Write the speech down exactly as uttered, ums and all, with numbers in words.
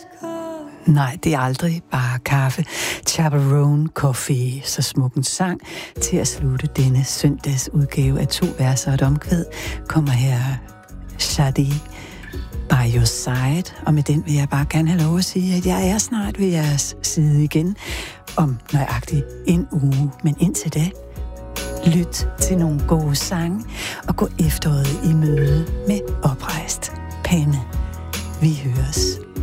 Nej, det er aldrig bare kaffe. Chaperone Coffee, så smuk en sang til at slutte denne søndags udgave af to verser og et omkvæd. Kommer her Shadi By Your Side, og med den vil jeg bare gerne have lov at sige, at jeg er snart ved jeres side igen om nøjagtigt en uge. Men indtil da, lyt til nogle gode sange og gå efteråret i møde med oprejst pande. Vi høres.